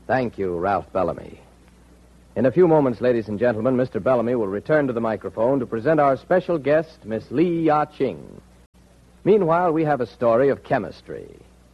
Thank you, Ralph Bellamy. In a few moments, ladies and gentlemen, Mr. Bellamy will return to the microphone to present our special guest, Miss Li Ya-Ching. Meanwhile, we have a story of chemistry.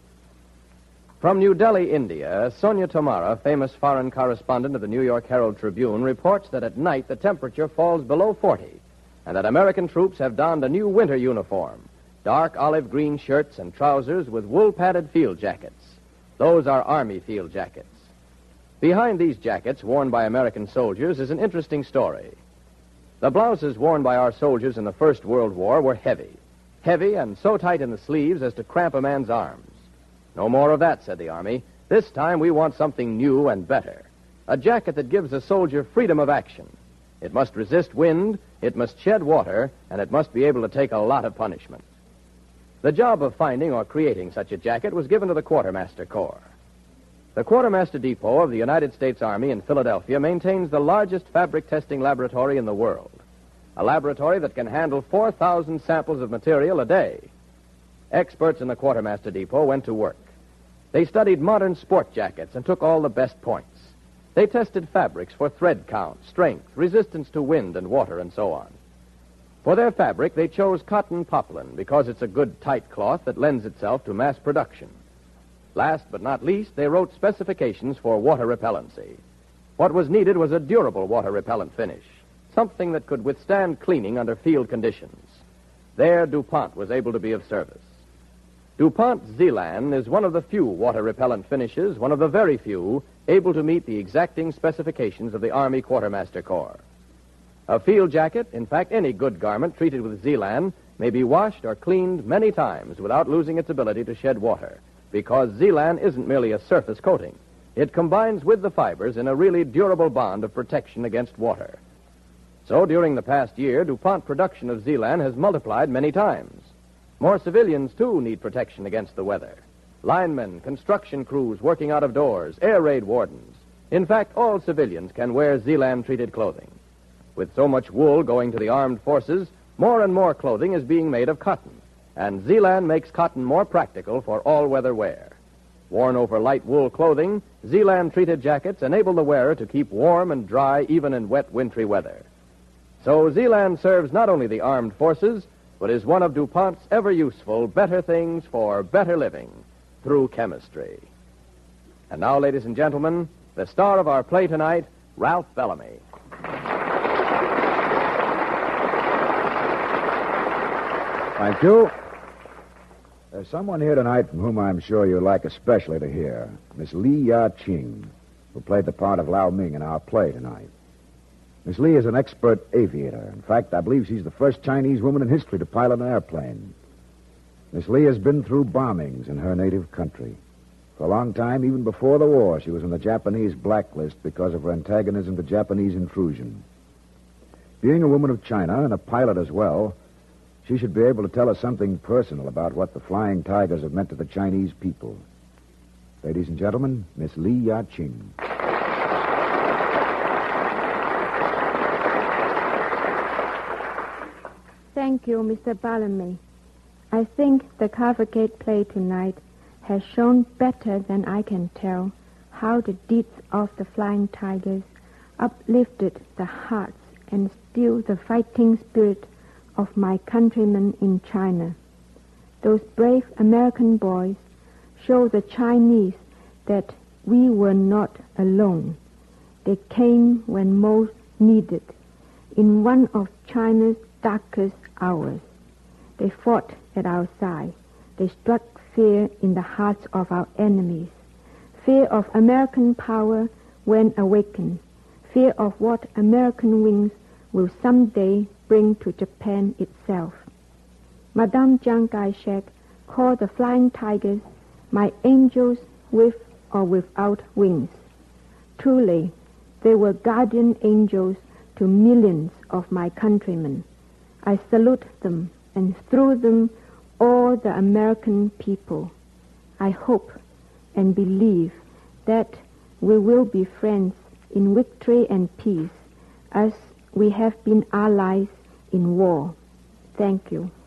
From New Delhi, India, Sonia Tomara, famous foreign correspondent of the New York Herald Tribune, reports that at night the temperature falls below 40, and that American troops have donned a new winter uniform, dark olive green shirts and trousers with wool-padded field jackets. Those are Army field jackets. Behind these jackets, worn by American soldiers, is an interesting story. The blouses worn by our soldiers in the First World War were heavy and so tight in the sleeves as to cramp a man's arms. No more of that, said the Army. This time we want something new and better. A jacket that gives a soldier freedom of action. It must resist wind, it must shed water, and it must be able to take a lot of punishment. The job of finding or creating such a jacket was given to the Quartermaster Corps. The Quartermaster Depot of the United States Army in Philadelphia maintains the largest fabric testing laboratory in the world. A laboratory that can handle 4,000 samples of material a day. Experts in the Quartermaster Depot went to work. They studied modern sport jackets and took all the best points. They tested fabrics for thread count, strength, resistance to wind and water, and so on. For their fabric, they chose cotton poplin because it's a good, tight cloth that lends itself to mass production. Last but not least, they wrote specifications for water repellency. What was needed was a durable water repellent finish, something that could withstand cleaning under field conditions. There, DuPont was able to be of service. DuPont Zeelan is one of the few water repellent finishes, one of the very few, able to meet the exacting specifications of the Army Quartermaster Corps. A field jacket, in fact, any good garment treated with Zeelan, may be washed or cleaned many times without losing its ability to shed water, because Zeelan isn't merely a surface coating. It combines with the fibers in a really durable bond of protection against water. So during the past year, DuPont production of Zeelan has multiplied many times. More civilians, too, need protection against the weather. Linemen, construction crews working out of doors, air raid wardens. In fact, all civilians can wear Zeelan-treated clothing. With so much wool going to the armed forces, more and more clothing is being made of cotton. And Zeelan makes cotton more practical for all-weather wear. Worn over light wool clothing, Zeelan-treated jackets enable the wearer to keep warm and dry even in wet, wintry weather. So Zeelan serves not only the armed forces, but is one of DuPont's ever-useful better things for better living through chemistry. And now, ladies and gentlemen, the star of our play tonight, Ralph Bellamy. Thank you. There's someone here tonight from whom I'm sure you'd like especially to hear. Miss Li Ya-Ching, who played the part of Lao Ming in our play tonight. Miss Li is an expert aviator. In fact, I believe she's the first Chinese woman in history to pilot an airplane. Miss Li has been through bombings in her native country. For a long time, even before the war, she was on the Japanese blacklist because of her antagonism to Japanese intrusion. Being a woman of China and a pilot as well, she should be able to tell us something personal about what the Flying Tigers have meant to the Chinese people. Ladies and gentlemen, Miss Li Ya-Ching. Thank you, Mr. Bellamy. I think the cavalcade play tonight has shown better than I can tell how the deeds of the Flying Tigers uplifted the hearts and stilled the fighting spirit of my countrymen in China. Those brave American boys show the Chinese that we were not alone. They came when most needed, in one of China's darkest hours. They fought at our side. They struck fear in the hearts of our enemies. Fear of American power when awakened. Fear of what American wings will someday bring to Japan itself. Madame Chiang Kai-shek called the Flying Tigers my angels with or without wings. Truly, they were guardian angels to millions of my countrymen. I salute them, and through them, all the American people. I hope and believe that we will be friends in victory and peace, as we have been allies in war. Thank you.